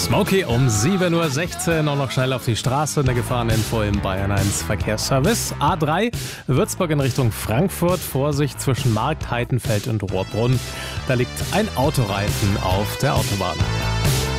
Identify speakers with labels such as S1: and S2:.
S1: Smokey um 7.16 Uhr. Und noch schnell auf die Straße. Eine Gefahreninfo im Bayern 1 Verkehrsservice. A3 Würzburg in Richtung Frankfurt. Vorsicht zwischen Markt, Heitenfeld und Rohrbrunn. Da liegt ein Autoreifen auf der Autobahn.